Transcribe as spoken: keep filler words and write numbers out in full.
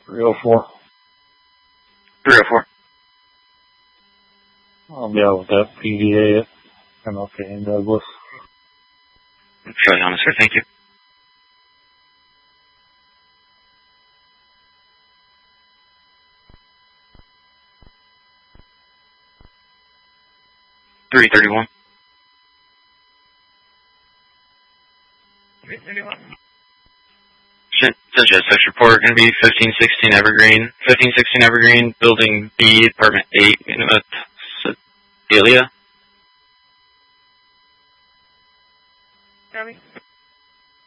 three oh four. three oh four. I'll be out with that P V A at M L K in Douglas. Fairly honest, sir. Thank you. three thirty-one. three thirty-one. Sanchez, sex report going to be fifteen sixteen Evergreen. fifteen sixteen Evergreen, building B, apartment eight, Sedalia. Copy.